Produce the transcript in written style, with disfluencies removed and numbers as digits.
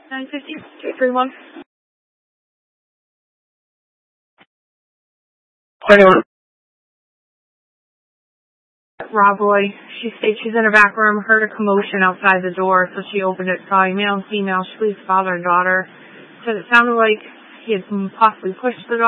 950-231. Rob Roy. She states she's in her back room, heard a commotion outside the door, so she opened it, saw a male and female. She believes father and daughter. Said it sounded like he had possibly pushed the dog.